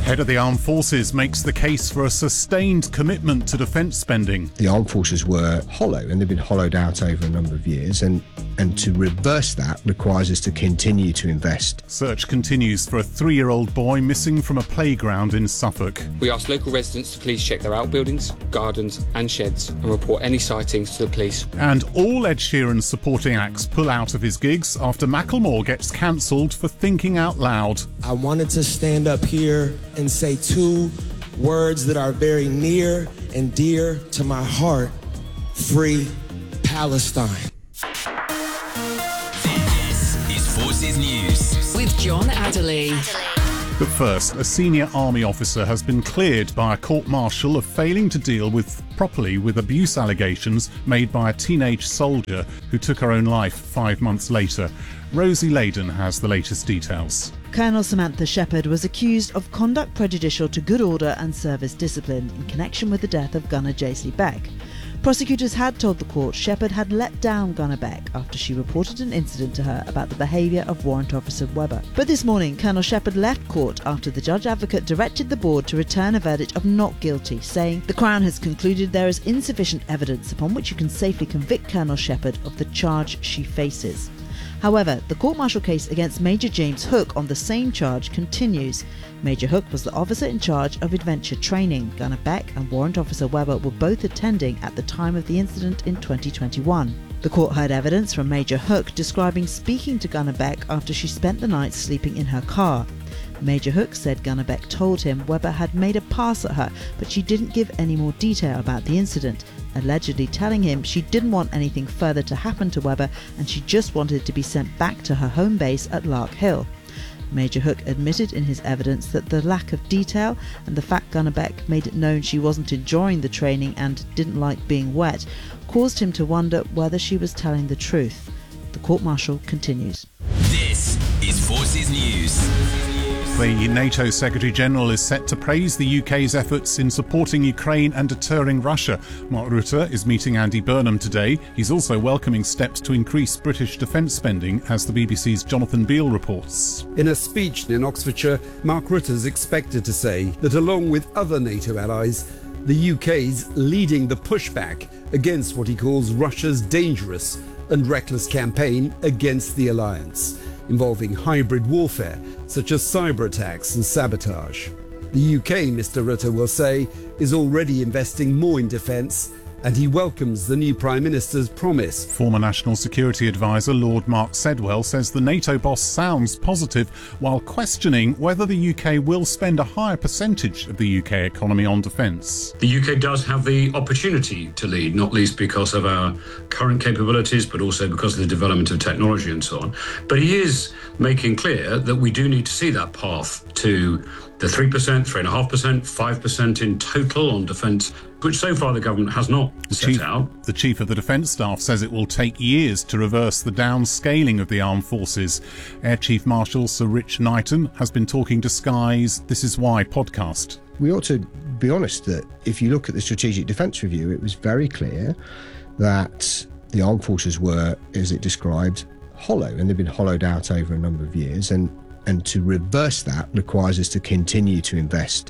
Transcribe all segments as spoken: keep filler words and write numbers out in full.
Head of the Armed Forces makes the case for a sustained commitment to defence spending. The Armed Forces were hollow, and they've been hollowed out over a number of years, and, and to reverse that requires us to continue to invest. Search continues for a three-year-old boy missing from a playground in Suffolk. We asked local residents to please check their outbuildings, gardens and sheds and report any sightings to the police. And all Ed Sheeran's supporting acts pull out of his gigs after Macklemore gets cancelled for thinking out loud. I wanted to stand up here and say two words that are very near and dear to my heart. Free Palestine. This is Forces News with John Adderley. But first, a senior army officer has been cleared by a court-martial of failing to deal with properly with abuse allegations made by a teenage soldier who took her own life five months later. Rosie Layden has the latest details. Colonel Samantha Shepherd was accused of conduct prejudicial to good order and service discipline in connection with the death of gunner Jaisley Beck. Prosecutors had told the court Shepherd had let down Gunner Beck after she reported an incident to her about the behaviour of Warrant Officer Webber. But this morning, Colonel Shepherd left court after the Judge Advocate directed the board to return a verdict of not guilty, saying the Crown has concluded there is insufficient evidence upon which you can safely convict Colonel Shepherd of the charge she faces. However, the court-martial case against Major James Hook on the same charge continues. Major Hook was the officer in charge of adventure training. Gunner Beck and Warrant Officer Webber were both attending at the time of the incident in twenty twenty-one. The court heard evidence from Major Hook describing speaking to Gunner Beck after she spent the night sleeping in her car. Major Hook said Gunner Beck told him Webber had made a pass at her, but she didn't give any more detail about the incident, allegedly telling him she didn't want anything further to happen to Webber and she just wanted to be sent back to her home base at Lark Hill. Major Hook admitted in his evidence that the lack of detail and the fact Gunner Beck made it known she wasn't enjoying the training and didn't like being wet caused him to wonder whether she was telling the truth. The court-martial continues. This is Forces News. The NATO Secretary-General is set to praise the U K's efforts in supporting Ukraine and deterring Russia. Mark Rutte is meeting Andy Burnham today. He's also welcoming steps to increase British defence spending, as the B B C's Jonathan Beale reports. In a speech in Oxfordshire, Mark Rutte is expected to say that along with other NATO allies, the U K's leading the pushback against what he calls Russia's dangerous and reckless campaign against the alliance, involving hybrid warfare such as cyber attacks and sabotage. The U K, Mr Rutte will say, is already investing more in defence, and he welcomes the new Prime Minister's promise. Former National Security Advisor Lord Mark Sedwell says the NATO boss sounds positive while questioning whether the U K will spend a higher percentage of the U K economy on defence. The U K does have the opportunity to lead, not least because of our current capabilities, but also because of the development of technology and so on. But he is making clear that we do need to see that path to the three percent, three point five percent, five percent in total on defence, which so far the government has not set Chief, out. The Chief of the Defence Staff says it will take years to reverse the downscaling of the armed forces. Air Chief Marshal Sir Rich Knighton has been talking to Sky's This Is Why podcast. We ought to be honest that if you look at the Strategic Defence Review, it was very clear that the armed forces were, as it described, hollow, and they've been hollowed out over a number of years, and and to reverse that requires us to continue to invest.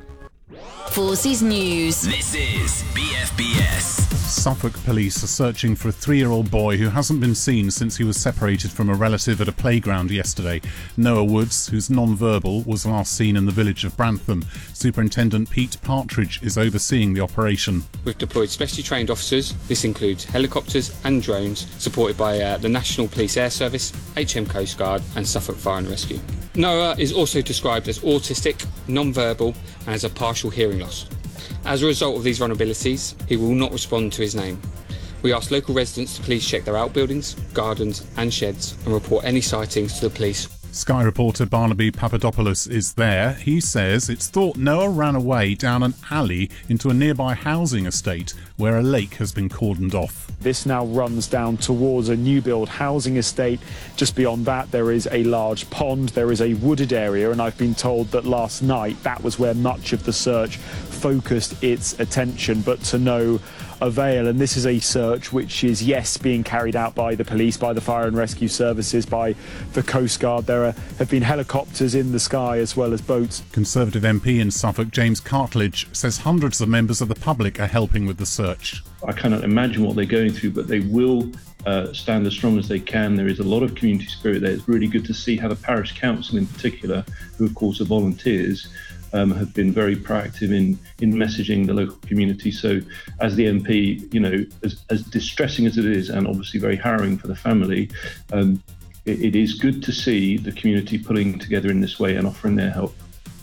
Forces News. This is B F B S. Suffolk police are searching for a three-year-old boy who hasn't been seen since he was separated from a relative at a playground yesterday. Noah Woods, who's non-verbal, was last seen in the village of Brantham. Superintendent Pete Partridge is overseeing the operation. We've deployed specially trained officers. This includes helicopters and drones, supported by uh, the National Police Air Service, H M Coast Guard and Suffolk Fire and Rescue. Noah is also described as autistic, non-verbal and has a partial hearing loss. As a result of these vulnerabilities, he will not respond to his name. We asked local residents to please check their outbuildings, gardens and sheds and report any sightings to the police. Sky reporter Barnaby Papadopoulos is there. He says it's thought Noah ran away down an alley into a nearby housing estate where a lake has been cordoned off. This now runs down towards a new build housing estate. Just beyond that there is a large pond, there is a wooded area, and I've been told that last night that was where much of the search focused its attention. But to know avail. And this is a search which is, yes, being carried out by the police, by the fire and rescue services, by the Coast Guard. There are, have been helicopters in the sky as well as boats. Conservative M P in Suffolk, James Cartledge, says hundreds of members of the public are helping with the search. I cannot imagine what they're going through, but they will uh, stand as strong as they can. There is a lot of community spirit there. It's really good to see how the parish council in particular, who of course are volunteers, um, have been very proactive in, in messaging the local community. So as the M P, you know, as, as distressing as it is, and obviously very harrowing for the family, um, it, it is good to see the community pulling together in this way and offering their help.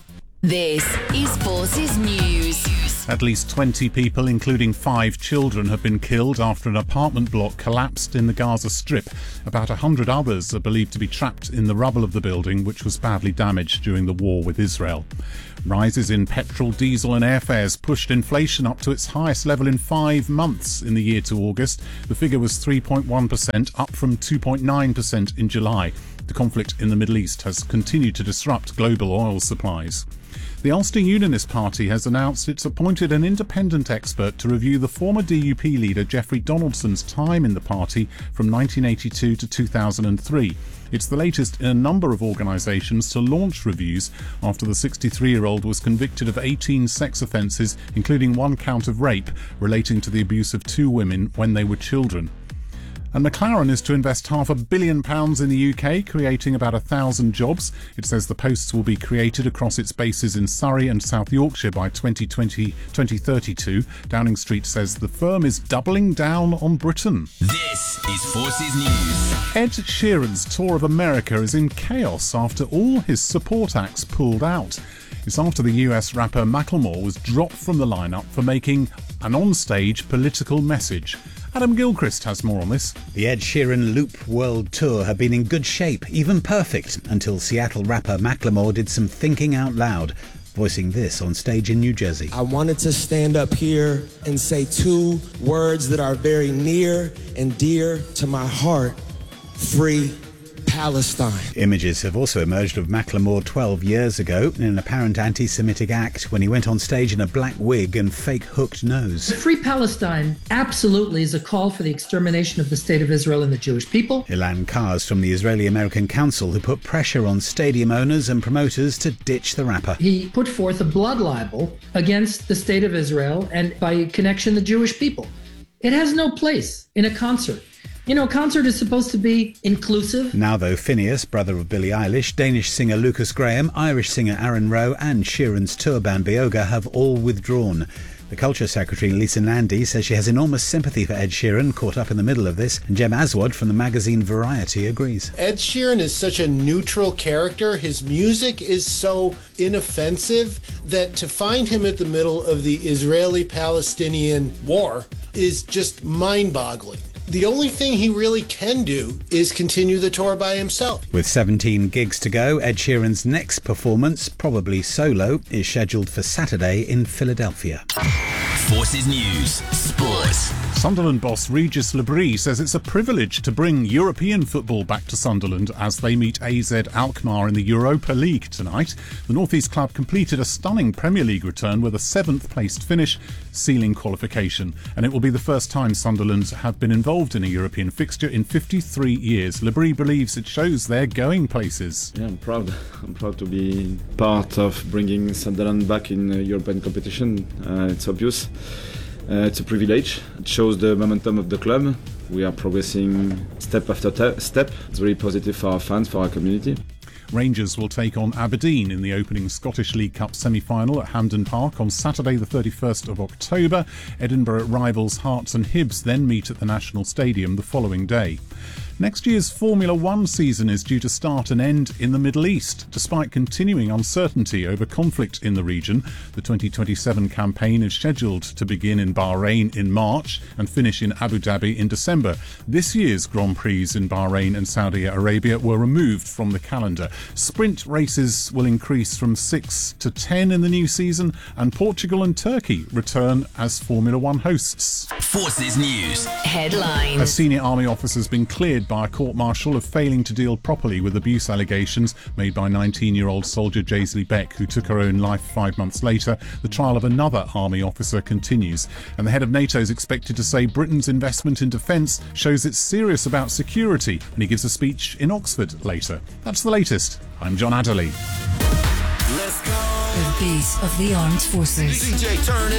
This is Forces News. At least twenty people, including five children, have been killed after an apartment block collapsed in the Gaza Strip. About one hundred others are believed to be trapped in the rubble of the building, which was badly damaged during the war with Israel. Rises in petrol, diesel and airfares pushed inflation up to its highest level in five months in the year to August. The figure was three point one percent, up from two point nine percent in July. The conflict in the Middle East has continued to disrupt global oil supplies. The Ulster Unionist Party has announced it's appointed an independent expert to review the former D U P leader Jeffrey Donaldson's time in the party from nineteen eighty-two to two thousand three. It's the latest in a number of organisations to launch reviews after the sixty-three-year-old was convicted of eighteen sex offences, including one count of rape relating to the abuse of two women when they were children. And McLaren is to invest half a billion pounds in the U K, creating about a thousand jobs. It says the posts will be created across its bases in Surrey and South Yorkshire by twenty twenty, twenty thirty-two. Downing Street says the firm is doubling down on Britain. This is Forces News. Ed Sheeran's tour of America is in chaos after all his support acts pulled out. It's after the U S rapper Macklemore was dropped from the lineup for making an onstage political message. Adam Gilchrist has more on this. The Ed Sheeran Loop World Tour had been in good shape, even perfect, until Seattle rapper Macklemore did some thinking out loud, voicing this on stage in New Jersey. I wanted to stand up here and say two words that are very near and dear to my heart: free Palestine. Images have also emerged of Macklemore twelve years ago in an apparent anti-Semitic act when he went on stage in a black wig and fake hooked nose. Free Palestine absolutely is a call for the extermination of the State of Israel and the Jewish people. Ilan Kars from the Israeli-American Council, who put pressure on stadium owners and promoters to ditch the rapper. He put forth a blood libel against the State of Israel and, by connection, the Jewish people. It has no place in a concert. You know, a concert is supposed to be inclusive. Now, though, Phineas, brother of Billie Eilish, Danish singer Lucas Graham, Irish singer Aaron Rowe and Sheeran's tour band Bioga have all withdrawn. The Culture Secretary Lisa Nandy says she has enormous sympathy for Ed Sheeran, caught up in the middle of this, and Jem Aswad from the magazine Variety agrees. Ed Sheeran is such a neutral character. His music is so inoffensive that to find him at the middle of the Israeli-Palestinian war is just mind-boggling. The only thing he really can do is continue the tour by himself. With seventeen gigs to go, Ed Sheeran's next performance, probably solo, is scheduled for Saturday in Philadelphia. Forces News Sports. Sunderland boss Regis Lebris says it's a privilege to bring European football back to Sunderland as they meet A Z Alkmaar in the Europa League tonight. The North East club completed a stunning Premier League return with a seventh placed finish, sealing qualification, and it will be the first time Sunderland have been involved in a European fixture in fifty-three years. Lebris believes it shows they're going places. Yeah, I'm proud. I'm proud to be part of bringing Sunderland back in uh, European competition. Uh, it's obvious. Uh, it's a privilege. It shows the momentum of the club. We are progressing step after te- step. It's very positive for our fans, for our community. Rangers will take on Aberdeen in the opening Scottish League Cup semi-final at Hampden Park on Saturday the thirty-first of October. Edinburgh rivals Hearts and Hibs then meet at the National Stadium the following day. Next year's Formula One season is due to start and end in the Middle East. Despite continuing uncertainty over conflict in the region, the twenty twenty-seven campaign is scheduled to begin in Bahrain in March and finish in Abu Dhabi in December. This year's Grand Prix in Bahrain and Saudi Arabia were removed from the calendar. Sprint races will increase from six to ten in the new season, and Portugal and Turkey return as Formula One hosts. Forces News Headlines. A senior army officer has been cleared by a court-martial of failing to deal properly with abuse allegations made by nineteen-year-old soldier Jaisley Beck, who took her own life five months later. The trial of another army officer continues. And the head of NATO is expected to say Britain's investment in defence shows it's serious about security, and he gives a speech in Oxford later. That's the latest. I'm John Adderley. Let's go. The beat of the armed forces. D J, turn it